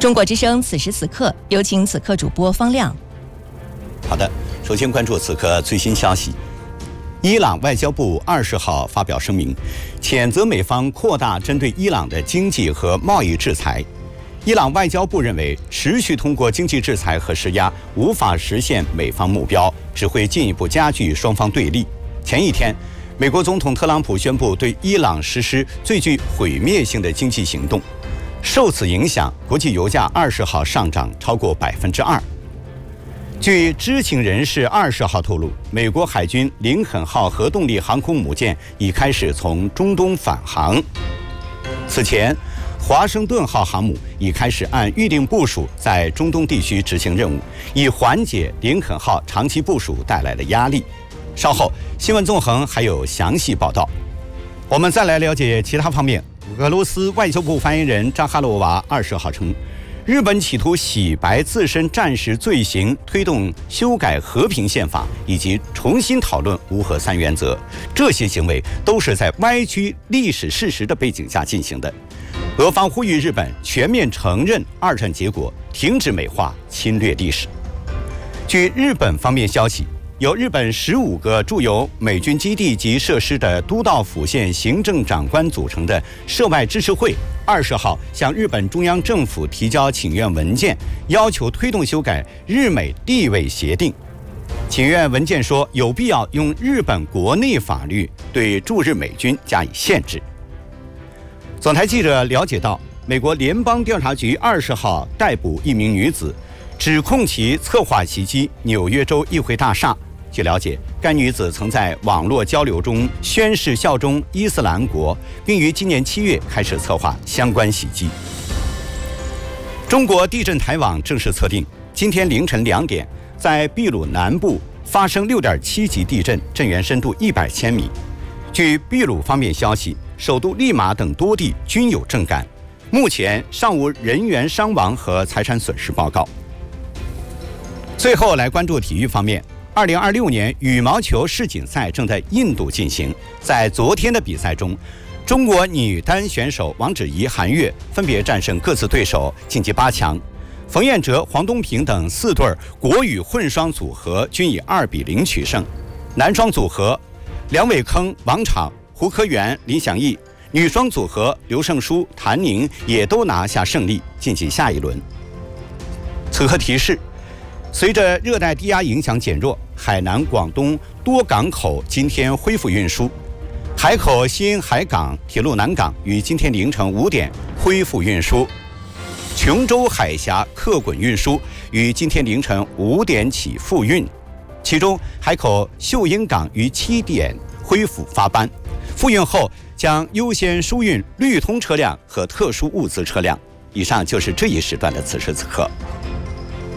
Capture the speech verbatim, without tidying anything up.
中国之声此时此刻，有请此刻主播方亮。 好的，首先关注此刻最新消息。伊朗外交部二十号发表声明，谴责美方扩大针对伊朗的经济和贸易制裁。伊朗外交部认为，持续通过经济制裁和施压无法实现美方目标，只会进一步加剧双方对立。前一天，美国总统特朗普宣布对伊朗实施最具毁灭性的经济行动，受此影响，国际油价二十号上涨超过百分之二。据知情人士二十号透露，美国海军林肯号核动力航空母舰已开始从中东返航。此前，华盛顿号航母已开始按预定部署在中东地区执行任务，以缓解林肯号长期部署带来的压力。稍后新闻纵横还有详细报道。我们再来了解其他方面。俄罗斯外交部发言人扎哈罗娃二十号称，日本企图洗白自身战时罪行，推动修改和平宪法以及重新讨论无核三原则，这些行为都是在歪曲历史事实的背景下进行的。俄方呼吁日本全面承认二战结果，停止美化侵略历史。据日本方面消息，由日本十五个驻有美军基地及设施的都道府县行政长官组成的涉外支持会二十号向日本中央政府提交请愿文件，要求推动修改日美地位协定。请愿文件说，有必要用日本国内法律对驻日美军加以限制。总台记者了解到，美国联邦调查局二十号逮捕一名女子，指控其策划袭击纽约州议会大厦。据了解，该女子曾在网络交流中宣誓效忠伊斯兰国，并于今年七月开始策划相关袭击。中国地震台网正式测定，今天凌晨两点，在秘鲁南部发生六点七级地震，震源深度一百千米。据秘鲁方面消息，首都利马等多地均有震感，目前尚无人员伤亡和财产损失报告。最后来关注体育方面，二零二六年羽毛球世锦赛正在印度进行。在昨天的比赛中，中国女单选手王芷怡、韩悦分别战胜各自对手，晋级八强。冯彦哲、黄东萍等四对国羽混双组合均以二比零取胜。男双组合梁伟铿、王昶、胡科元、林祥义，女双组合刘胜书、谭宁也都拿下胜利，晋级下一轮。此刻提示，随着热带低压影响减弱，海南、广东多港口今天恢复运输。海口新海港铁路南港于今天凌晨五点恢复运输。琼州海峡客滚运输于今天凌晨五点起复运，其中海口秀英港于七点恢复发班，复运后将优先输运绿通车辆和特殊物资车辆。以上就是这一时段的此时此刻。